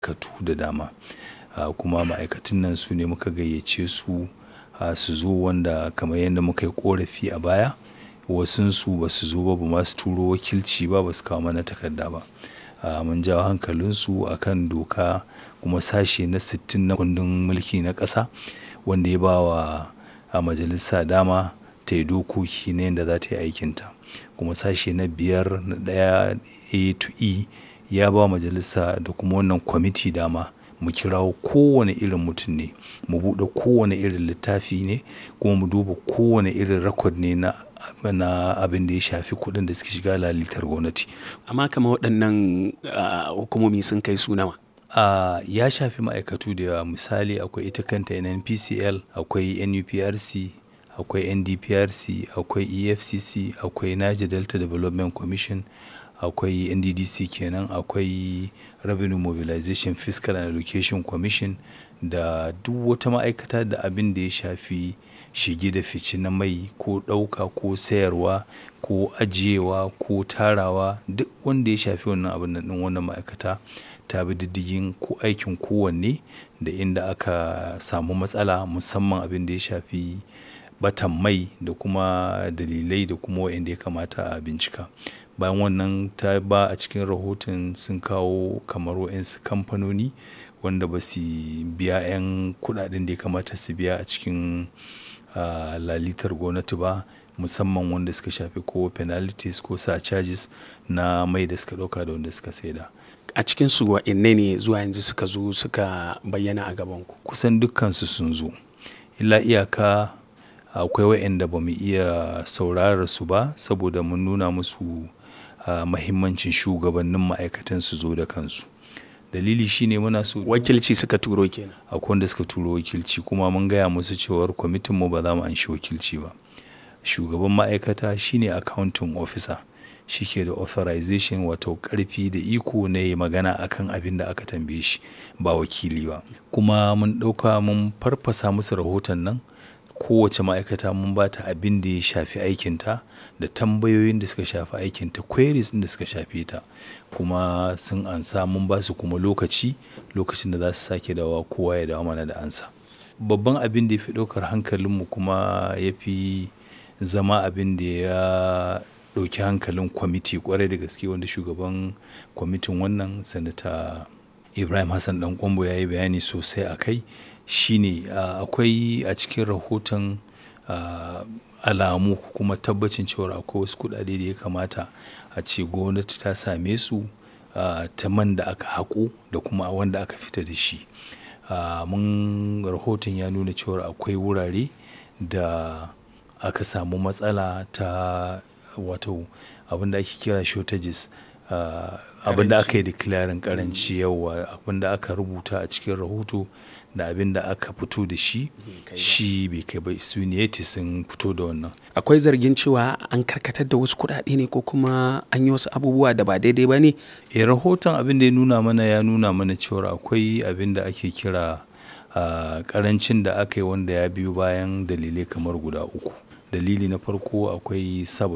ma'aikatu da dama. Kuma ma'aikatun nan su ne muka gayyace su su zo, wanda kamar yadda muka yi ƙorafi a baya, wasunsu ba su zo ba, ba ma su turo wakilci ba, ba su kawo mana takarda ba. Mun jawo hankalinsu a kan doka kuma sashe na 60 na kundin mulki na ƙasa, wanda ya ba wa majalisa dama ta yi dokoki na yadda za ta yi aikinta. Kuma sashe na 5 na 1 A to E ya ba wa majalisa da kuma wannan kwamiti dama mu kirawo kowane irin mutum ne, mu buɗe kowane irin littafi ne, kuma mu duba kowane irin record ne na abin da ya shafi kuɗin da suke shiga lalitar gwamnati. Amma kamar waɗannan hukumomi sun kai su nawa? Ya shafi ma'aikatu da yawa. Misali akwai ita kanta NNPCL, akwai NUPRC, akwai NDPRC, akwai EFCC, akwai Niger Delta Development Commission, akwai NDDC kenan, akwai Revenue Mobilization Fiscal and Allocation Commission, da duk wata ma'aikata da abin da ya shafi shige da fice na mai ko ɗauka ko sayarwa ko ajiyewa ko tarawa, duk wanda ya shafi wannan abun nan ɗin, wannan ma'aikata ta bi diddigin ko aikin kowanne da inda aka samu matsala, musamman abin da ya shafi ɓatan mai da kuma dalilai da kuma waɗanda ya kamata a bincika. Bayan wannan ta ba a cikin rahoton sun kawo kamar waɗansu kamfanoni wanda ba su biya 'yan kuɗaɗen da ya kamata su biya a cikin lalitar gwamnati ba, musamman wanda suka shafi ko penalties ko surcharges na mai da suka ɗauka da wanda suka saida. A cikinsu waɗanne ne zuwa yanzu suka zo suka bayyana a gabanku? Kusan dukkansu sun zo. Illa iyaka akwai waɗanda ba mu iya saurarar su ba saboda mun nuna musu mahimmancin shugabannin ma'aikatan su zo da kansu. Dalili shine muna so Wakilci suka turo kenan. Akwai wanda suka turo wakilci, kuma mun gaya musu cewar kwamitinmu ba za mu anshi wakilci ba. Shugaban ma'aikata shine accounting officer, shi ke da authorization, wato ƙarfi da iko na yi magana akan abin da aka tambaye shi, ba wakili ba. Kuma mun ɗauka mun farfasa musu rahoton nan, kowace ma'aikata mun ba ta abin da ya shafi aikinta da tambayoyin da suka shafi aikinta, queries ɗin da suka shafe ta, kuma sun ansa. Mun ba su kuma lokacin da za su sake dawowa, kowa ya dawo mana da ansa. Babban abin da ya fi ɗaukar hankalinmu kuma ya fi zama abin da ya ɗauki hankalin kwamiti ƙwarai da gaske, wanda shugaban kwamitin wannan Sanata Ibrahim Hassan Ɗan Ƙwairo ya yi bayani sosai a kai, shine akwai a cikin rahoton alamu kuma tabbacin cewa akwai wasu kuɗaɗe da ya kamata a ce gwamnati ta same su ta man da aka haƙo da kuma wanda aka fita da shi. Rahoton ya nuna cewa akwai wurare da aka samu matsala ta, wato abin da ake kira shortages, abin da aka yi declaring ƙaranci, yawa abin da aka rubuta a cikin rahoto da abin da aka fito da shi bai kai ba. Su ne sun fito da wannan. Akwai zargin cewa an karkatar da wasu kuɗaɗe ne ko kuma an yi wasu abubuwa da ba daidai ba ne? Rahoton abin da ya nuna mana cewa akwai abin da ake kira ƙarancin da aka yi, wanda ya biyo bayan dalilai kamar guda uku. Dalili na farko, akwai